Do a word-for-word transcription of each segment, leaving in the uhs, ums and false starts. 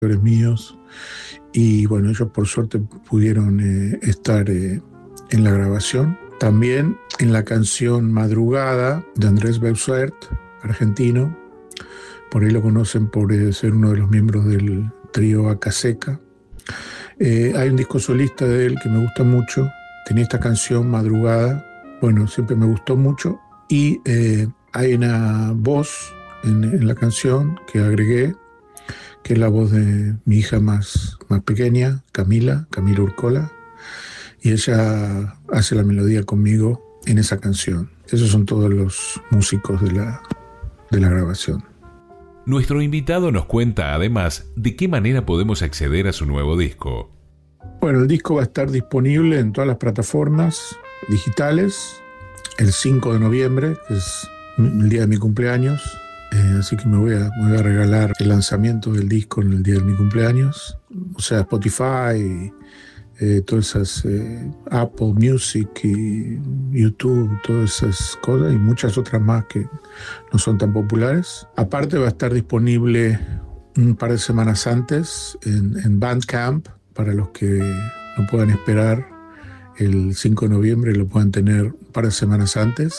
míos, y bueno, ellos por suerte pudieron eh, estar eh, en la grabación. También en la canción Madrugada de Andrés Beussert, argentino, por ahí lo conocen por eh, ser uno de los miembros del trío Acaseca. Eh, hay un disco solista de él que me gusta mucho, tenía esta canción Madrugada, bueno, siempre me gustó mucho, y eh, hay una voz en, en la canción que agregué, que es la voz de mi hija más, más pequeña, Camila, Camila Urcola, y ella hace la melodía conmigo en esa canción. Esos son todos los músicos de la, de la grabación. Nuestro invitado nos cuenta además de qué manera podemos acceder a su nuevo disco. Bueno, el disco va a estar disponible en todas las plataformas digitales el cinco de noviembre, que es el día de mi cumpleaños. Eh, así que me voy, a, me voy a regalar el lanzamiento del disco en el día de mi cumpleaños. O sea, Spotify, eh, todas esas, eh, Apple Music y YouTube, todas esas cosas y muchas otras más que no son tan populares. Aparte va a estar disponible un par de semanas antes en, en Bandcamp, para los que no puedan esperar el cinco de noviembre, lo puedan tener un par de semanas antes.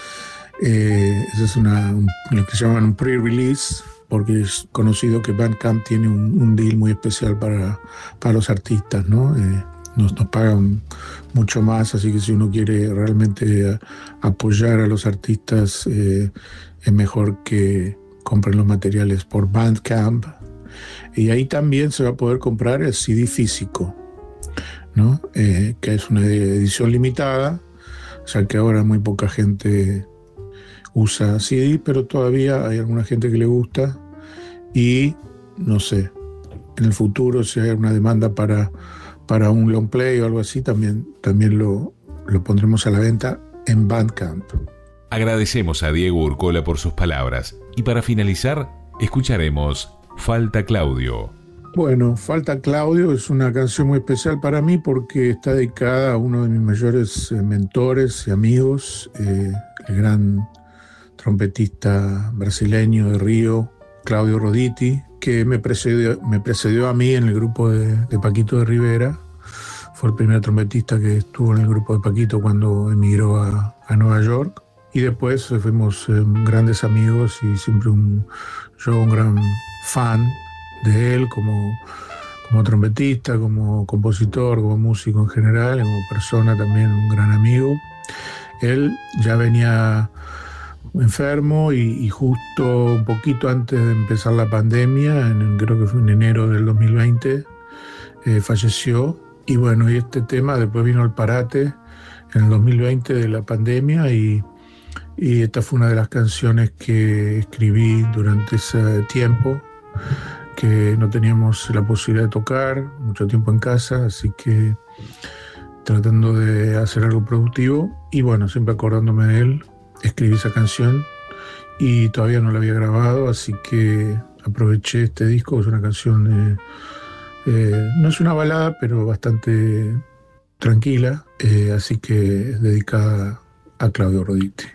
Eh, eso es una, un, lo que llaman un pre-release, porque es conocido que Bandcamp tiene un, un deal muy especial para, para los artistas, ¿no? Eh, nos, nos pagan mucho más, así que si uno quiere realmente a, apoyar a los artistas, eh, es mejor que compren los materiales por Bandcamp. Y ahí también se va a poder comprar el C D físico, ¿no? Eh, que es una edición limitada, o sea que ahora muy poca gente usa C D, pero todavía hay alguna gente que le gusta y, no sé, en el futuro si hay una demanda para, para un long play o algo así, también, también lo, lo pondremos a la venta en Bandcamp. Agradecemos a Diego Urcola por sus palabras y para finalizar, escucharemos Falta Claudio. Bueno, Falta Claudio es una canción muy especial para mí porque está dedicada a uno de mis mayores eh, mentores y amigos, eh, el gran trompetista brasileño de Río, Claudio Roditi, que me precedió, me precedió a mí en el grupo de, de Paquito de Rivera. Fue el primer trompetista que estuvo en el grupo de Paquito cuando emigró a, a Nueva York. Y después fuimos eh, grandes amigos y siempre un, yo un gran fan de él como, como trompetista, como compositor, como músico en general, como persona también un gran amigo. Él ya venía enfermo y, y justo un poquito antes de empezar la pandemia, en, creo que fue en enero del dos mil veinte, eh, falleció. Y bueno, y este tema después vino el parate en el dos mil veinte de la pandemia y Y esta fue una de las canciones que escribí durante ese tiempo, que no teníamos la posibilidad de tocar, mucho tiempo en casa, así que tratando de hacer algo productivo. Y bueno, siempre acordándome de él, escribí esa canción y todavía no la había grabado, así que aproveché este disco. Es una canción, eh, eh, no es una balada, pero bastante tranquila, eh, así que dedicada a Claudio Roditi.